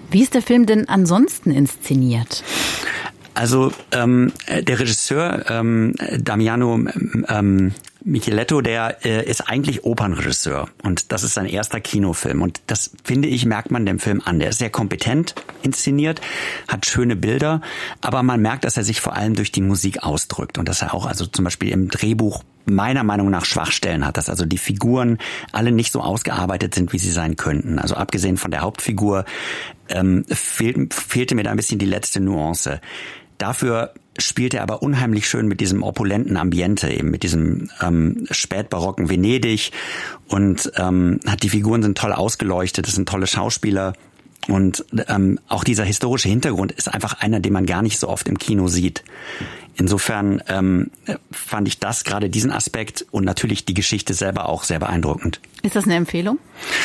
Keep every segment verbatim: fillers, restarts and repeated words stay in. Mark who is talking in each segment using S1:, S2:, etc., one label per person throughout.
S1: Wie ist der Film denn ansonsten inszeniert?
S2: Also ähm, der Regisseur ähm, Damiano ähm, Micheletto, der äh, ist eigentlich Opernregisseur und das ist sein erster Kinofilm und das, finde ich, merkt man dem Film an. Der ist sehr kompetent inszeniert, hat schöne Bilder, aber man merkt, dass er sich vor allem durch die Musik ausdrückt und dass er auch also zum Beispiel im Drehbuch meiner Meinung nach Schwachstellen hat, dass also die Figuren alle nicht so ausgearbeitet sind, wie sie sein könnten. Also abgesehen von der Hauptfigur ähm, fehl, fehlte mir da ein bisschen die letzte Nuance. Dafür spielt er aber unheimlich schön mit diesem opulenten Ambiente, eben mit diesem ähm, spätbarocken Venedig und ähm, hat die Figuren sind toll ausgeleuchtet, das sind tolle Schauspieler und ähm, auch dieser historische Hintergrund ist einfach einer, den man gar nicht so oft im Kino sieht. Insofern ähm, fand ich das, gerade diesen Aspekt und natürlich die Geschichte selber auch sehr beeindruckend.
S1: Ist das eine Empfehlung?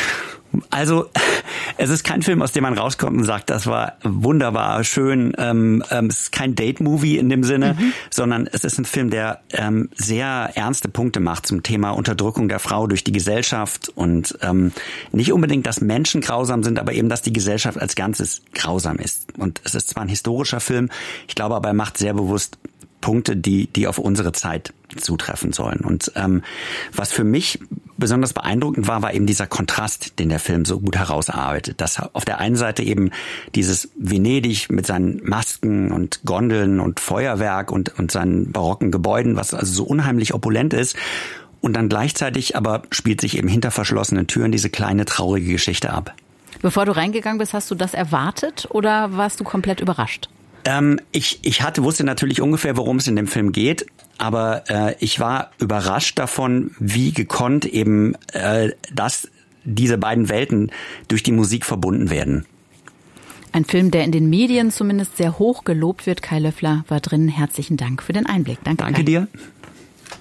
S2: Also, es ist kein Film, aus dem man rauskommt und sagt, das war wunderbar, schön. Ähm, ähm, es ist kein Date-Movie in dem Sinne, mhm. sondern es ist ein Film, der ähm, sehr ernste Punkte macht zum Thema Unterdrückung der Frau durch die Gesellschaft und ähm, nicht unbedingt, dass Menschen grausam sind, aber eben, dass die Gesellschaft als Ganzes grausam ist. Und es ist zwar ein historischer Film, ich glaube aber, er macht sehr bewusst Punkte, die die auf unsere Zeit zutreffen sollen. Und ähm, was für mich besonders beeindruckend war, war eben dieser Kontrast, den der Film so gut herausarbeitet. Dass auf der einen Seite eben dieses Venedig mit seinen Masken und Gondeln und Feuerwerk und, und seinen barocken Gebäuden, was also so unheimlich opulent ist. Und dann gleichzeitig aber spielt sich eben hinter verschlossenen Türen diese kleine traurige Geschichte ab.
S1: Bevor du reingegangen bist, hast du das erwartet oder warst du komplett überrascht?
S2: Ähm, ich, ich hatte, wusste natürlich ungefähr, worum es in dem Film geht, aber äh, ich war überrascht davon, wie gekonnt eben, äh, dass diese beiden Welten durch die Musik verbunden werden.
S1: Ein Film, der in den Medien zumindest sehr hoch gelobt wird. Kai Löffler war drin. Herzlichen Dank für den Einblick. Danke,
S2: Danke
S1: Kai.
S2: dir.